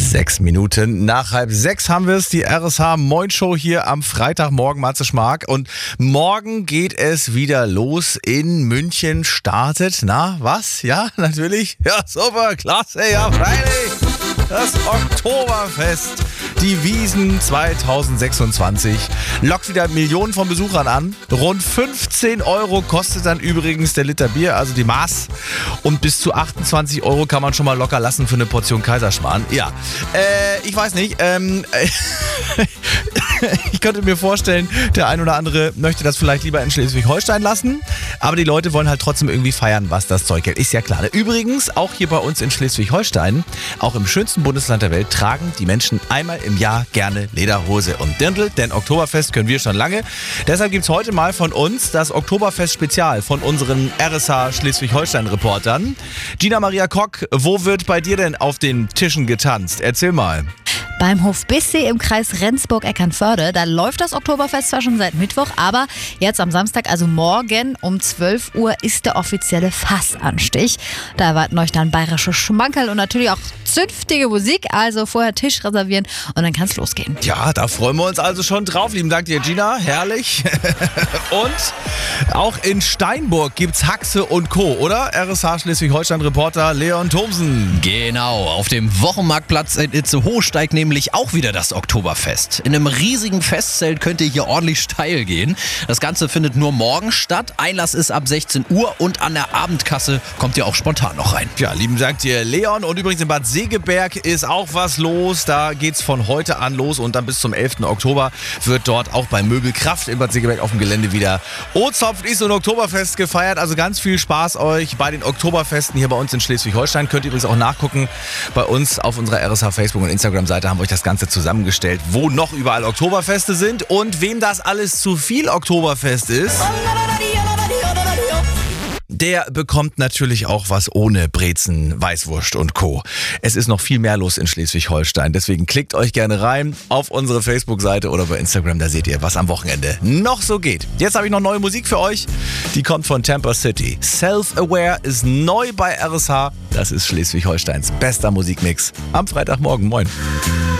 6 Minuten nach 5:30 haben wir es, die RSH Moin Show hier am Freitagmorgen, Matze Schmark. Und morgen geht es wieder los in München, startet, na, was? Ja, natürlich, ja, super, klasse, ja, freilich, das Oktoberfest. Die Wiesn 2026 lockt wieder Millionen von Besuchern an. Rund 15 € kostet dann übrigens der Liter Bier, also die Maß. Und bis zu 28 € kann man schon mal locker lassen für eine Portion Kaiserschmarrn. Ja, ich weiß nicht. Ich könnte mir vorstellen, der ein oder andere möchte das vielleicht lieber in Schleswig-Holstein lassen. Aber die Leute wollen halt trotzdem irgendwie feiern, was das Zeug hält. Ist ja klar. Übrigens, auch hier bei uns in Schleswig-Holstein, auch im schönsten Bundesland der Welt, tragen die Menschen einmal im Jahr gerne Lederhose und Dirndl. Denn Oktoberfest können wir schon lange. Deshalb gibt es heute mal von uns das Oktoberfest-Spezial von unseren RSH Schleswig-Holstein-Reportern. Gina Maria Kock, wo wird bei dir denn auf den Tischen getanzt? Erzähl mal. Beim Hof Bissee im Kreis Rendsburg-Eckernförde, da läuft das Oktoberfest zwar schon seit Mittwoch, aber jetzt am Samstag, also morgen um 12 Uhr, ist der offizielle Fassanstich. Da erwarten euch dann bayerische Schmankerl und natürlich auch zünftige Musik, also vorher Tisch reservieren und dann kann es losgehen. Ja, da freuen wir uns also schon drauf. Lieben Dank dir, Gina, herrlich. Und auch in Steinburg gibt's Haxe und Co., oder? RSH Schleswig-Holstein-Reporter Leon Thomsen. Genau, auf dem Wochenmarktplatz in Itzehoe steigt nämlich auch wieder das Oktoberfest. In einem riesigen Festzelt könnt ihr hier ordentlich steil gehen. Das Ganze findet nur morgen statt. Einlass ist ab 16 Uhr und an der Abendkasse kommt ihr auch spontan noch rein. Ja, lieben Dank dir, Leon. Und übrigens in Bad Segeberg ist auch was los. Da geht's von heute an los und dann bis zum 11. Oktober wird dort auch bei Möbelkraft in Bad Segeberg auf dem Gelände wieder Ozopft ist und Oktoberfest gefeiert. Also ganz viel Spaß euch bei den Oktoberfesten hier bei uns in Schleswig-Holstein. Könnt ihr übrigens auch nachgucken bei uns auf unserer RSH Facebook- und Instagram-Seite. Haben wir euch das Ganze zusammengestellt, wo noch überall Oktoberfeste sind und wem das alles zu viel Oktoberfest ist. Der bekommt natürlich auch was ohne Brezen, Weißwurst und Co. Es ist noch viel mehr los in Schleswig-Holstein. Deswegen klickt euch gerne rein auf unsere Facebook-Seite oder bei Instagram. Da seht ihr, was am Wochenende noch so geht. Jetzt habe ich noch neue Musik für euch. Die kommt von Tampa City. Self-Aware ist neu bei RSH. Das ist Schleswig-Holsteins bester Musikmix am Freitagmorgen. Moin.